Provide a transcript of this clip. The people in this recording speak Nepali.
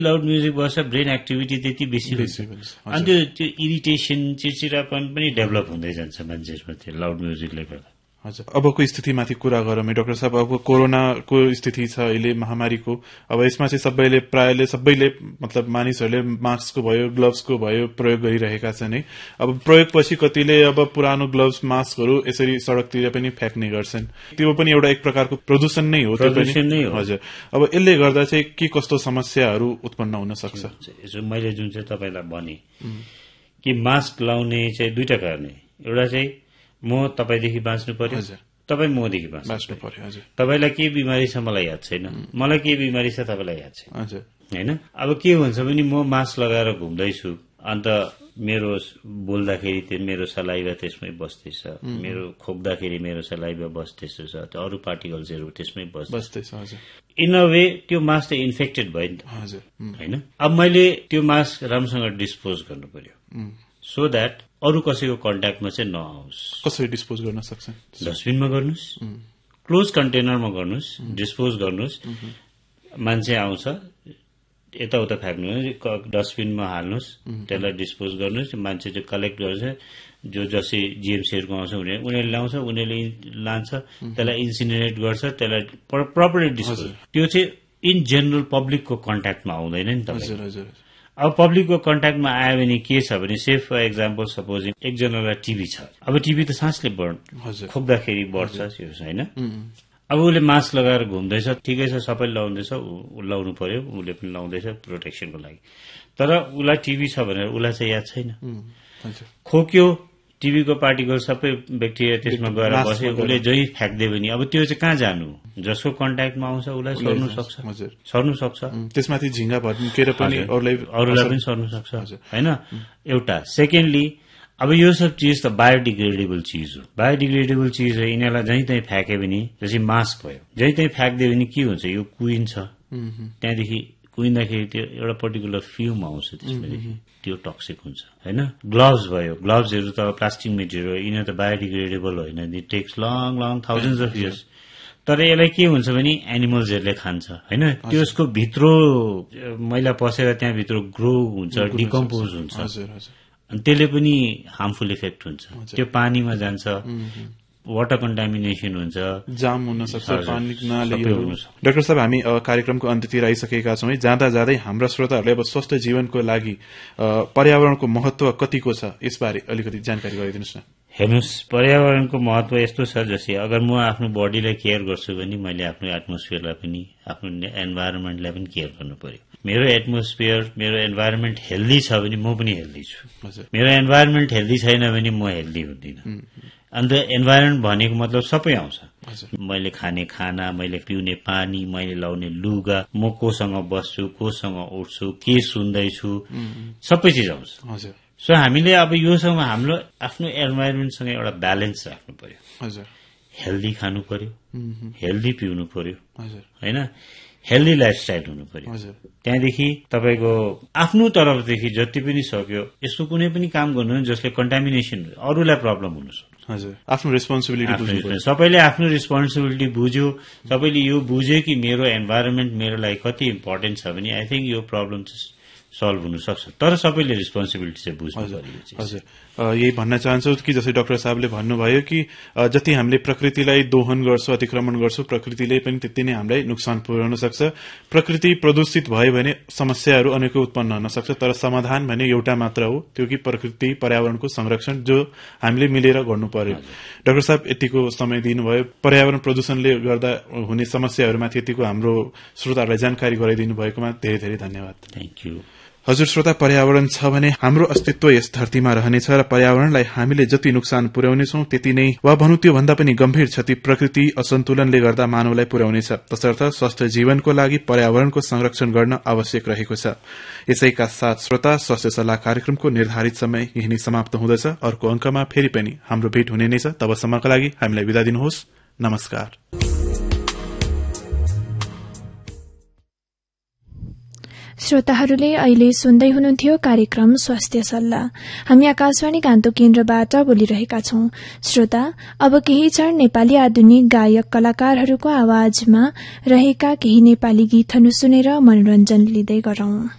लाउड म्युजिक बस्छ ब्रेन एक्टिभिटी त्यति बेसी हुन्छ अनि त्यो इरिटेसन चिडचिडापन पनि डेभलप हुँदै जान्छ मान्छेहरुमा त्यो लाउड म्युजिकले गर्दा। हजुर, अबको स्थितिमाथि कुरा गरौँ है डाक्टर साहब। अब कोरोनाको स्थिति छ अहिले, महामारीको। अब यसमा चाहिँ सबैले मतलब मानिसहरूले मास्कको भयो, ग्लोभ्सको भयो प्रयोग गरिरहेका छन् है। अब प्रयोगपछि कतिले अब पुरानो ग्लोभ्स, मास्कहरू यसरी सड़कतिर पनि फ्याँक्ने गर्छन्। त्यो पनि एउटा एक प्रकारको प्रदूषण नै हो। हजुर, अब यसले गर्दा चाहिँ के कस्तो समस्याहरू उत्पन्न हुन सक्छ? मैले जुन चाहिँ तपाईलाई भने कि मास्क लाउने चाहिँ दुईटा कारण। एउटा चाहिँ म तपाईदेखि बाँच्नु पर्यो, तपाई मदेखि बाँच्नु पर्यो। तपाईलाई के बिमारी छ मलाई याद छैन, मलाई के बिमारी छ तपाईलाई याद छैन हैन। अब के हुन्छ भने म मास्क लगाएर घुम्दैछु, अन्त मेरो बोल्दाखेरि त्यो मेरो सलाइभा त्यसमै बस्दैछ, मेरो खोक्दाखेरि मेरो सलाइभा बस्दैछ, अरू पार्टिकल्सहरू त्यसमै बस्दैछ। इन अ वे त्यो मास्क त इन्फेक्टेड भयो नि त हैन। अब मैले त्यो मास्क राम्रोसँग डिस्पोज गर्नु पर्यो सो दैट अरू कसैको कन्ट्याक्टमा चाहिँ नआओस्। कसरी डिस्पोज गर्न सक्छ? डस्टबिनमा गर्नुस्, क्लोज कन्टेनरमा गर्नुस्, डिस्पोज गर्नुस्। मान्छे आउँछ यताउता फ्याँक्नु, डस्टबिनमा हाल्नुस्, त्यसलाई डिस्पोज गर्नुस्। मान्छे चाहिँ कलेक्ट गर्छ, जसै जीएमसीहरुको आउँछ उनीहरूले ल्याउँछ, उनीहरूले लान्छ, त्यसलाई इन्सिनेरेट गर्छ, त्यसलाई प्रपरली डिस्पोज। त्यो चाहिँ इन जेनरल पब्लिकको कन्ट्याक्टमा आउँदैन नि त। अब पब्लिकको कन्ट्याक्टमा आयो भने के छ भने से फर एक्जाम्पल सपोजिङ एकजनालाई टिबी छ। अब टिबी त सासले खोक्दाखेरि बढ्छ हैन। अब उसले मास्क लगाएर घुम्दैछ, ठिकै छ, सबैले लाउँदैछ, लाउनु पर्यो, उसले पनि लाउँदैछ प्रोटेक्सनको लागि। तर उसलाई टिबी छ भनेर उसलाई चाहिँ याद छैन। खोक्यो, टिबीको पार्टिकल सबै ब्याक्टेरिया त्यसमा गएर बस्यो, उसले जही फ्याँक्दियो भने अब त्यो चाहिँ कहाँ जानु? जसको कन्ट्याक्टमा आउँछ उसलाई सर्नु सक्छ। त्यसमाथि झिंगा भड्केर पनि अरूलाई पनि सर्नु सक्छ हैन। एउटा सेकेन्डली अब यो सब चीज त बायोडिग्रेडेबल चीज हो। बायोडिग्रेडेबल चीज हो, यिनीहरूलाई जहीँ तहीँ फ्याँक्यो भने, जस्तै मास्क भयो, जहीँ तहीँ फ्याँक्दियो भने के हुन्छ? यो कुहिन्छ, त्यहाँदेखि कुहिँदाखेरि त्यो एउटा पर्टिकुलर फ्युम आउँछ, त्यसपछि त्यो टक्सिक हुन्छ हैन। ग्लोभ्स भयो, ग्लोभ्सहरू त प्लास्टिक मेटेरियल, यिनीहरू त बायोडिग्रेडेबल होइन, it takes long thousands of years. तर यसलाई के हुन्छ भने एनिमल्सहरूले खान्छ हैन। त्यसको भित्र मैला पसेर त्यहाँ भित्र ग्रो हुन्छ, डिकम्पोज हुन्छ, अनि त्यसले पनि हार्मफुल इफेक्ट हुन्छ। त्यो पानीमा जान्छ, वाटर कन्टामिनेसन हुन्छ, जाम हुन सक्छ, पानी नालीहरू। डाक्टर साहब, हामी कार्यक्रमको अन्त्यतिर आइसकेका छौं। जाँदा जाँदै हाम्रा श्रोताहरूले अब स्वस्थ जीवनको लागि पर्यावरणको महत्व कतिको छ यसबारे अलिकति जानकारी गराइदिनुस् न। हेर्नुस्, पर्यावरणको महत्व यस्तो छ जस्तै अगर म आफ्नो बडीलाई केयर गर्छु भने मैले आफ्नो एटमोस्फियरलाई पनि, आफ्नो एन्भाइरोन्मेन्टलाई पनि केयर गर्नु पर्यो। मेरो एटमोस्फियर, मेरो एन्भाइरोन्मेन्ट हेल्दी छ भने म पनि हेल्दी छु। मेरो एन्भाइरोन्मेन्ट हेल्दी छैन भने म हेल्दी हुँदिन। अन्त एन्भाइरोन्मेन्ट भनेको मतलब सबै आउँछ। मैले खाने खाना, मैले पिउने पानी, मैले लाउने लुगा, म कोसँग बस्छु, कोसँग उठ्छु, के सुन्दैछु, सबै चिज आउँछ। सो हामीले अब योसँग हाम्रो आफ्नो एन्भाइरोन्मेन्टसँग एउटा ब्यालेन्स राख्नु पर्यो। हेल्दी खानु पर्यो, हेल्दी पिउनु पर्यो हैन, हेल्दी लाइफस्टाइल हुनु पर्यो। त्यहाँदेखि तपाईको आफ्नो तर्फदेखि जति पनि सक्यो यस्तो कुनै पनि काम गर्नु जसले कन्टामिनेसन अरूलाई प्रब्लम हुन सक्छ। आफ्नो रेस्पोन्सिबिलिटी बुझ्नु, सबैले आफ्नो रेस्पोन्सिबिलिटी बुझ्यो, सबैले यो बुझ्यो कि मेरो एन्भाइरोन्मेन्ट मेरो लागि कति इम्पोर्टेन्ट छ भने आई थिंक यो प्रब्लम सल्भ हुन सक्छ। तर सबैले रेस्पोन्सिबिलिटी चाहिँ बुझ्नु पर्यो। हजुर, यही भन्न चाहन्छु कि जसै डाक्टर साहबले भन्नुभयो कि जति हामीले प्रकृतिलाई दोहन गर्छौं, अतिक्रमण गर्छौं, प्रकृतिले पनि त्यति नै हामीलाई नोक्सान पुर्याउन सक्छ। प्रकृति प्रदूषित भयो भने समस्याहरू अनेकौं उत्पन्न हुन सक्छ, तर समाधान भने एउटा मात्र हो, त्यो कि प्रकृति पर्यावरणको संरक्षण जो हामीले मिलेर गर्नु पर्यो। डाक्टर साहब, यतिको समय दिनुभयो, पर्यावरण प्रदूषणले गर्दा हुने समस्याहरूमाथि यतिको हाम्रो श्रोताहरूलाई जानकारी गराइदिनु भएकोमा धेरै धेरै धन्यवाद। Thank you. हजुर श्रोता, पर्यावरण छ भने हाम्रो अस्तित्व यस धरतीमा रहनेछ र पर्यावरणलाई हामीले जति नोक्सान पुर्याउनेछौं त्यति नै, वा भनौं त्यो भन्दा पनि गम्भीर क्षति प्रकृति असन्तुलनले गर्दा मानवलाई पुर्याउनेछ। तसर्थ स्वस्थ जीवनको लागि पर्यावरणको संरक्षण गर्न आवश्यक रहेको छ। यसैका साथ श्रोता, स्वास्थ्य सल्लाह कार्यक्रमको निर्धारित समय यही नै समाप्त हुँदछ। अर्को अंकमा फेरि पनि हाम्रो भेट हुने नै छ। तबसम्मका लागि हामीलाई बिदा दिनुहोस्। नमस्कार। श्रोताहरूले अहिले सुन्दै हुनुहुन्थ्यो कार्यक्रम स्वास्थ्य सल्लाह। हामी आकाशवाणी गान्तोक केन्द्रबाट बोलिरहेका छौं। श्रोता, अब केही क्षण नेपाली आधुनिक गायक कलाकारहरूको आवाजमा रहेका केही नेपाली गीतहरू सुनेर मनोरञ्जन लिँदै गरौं।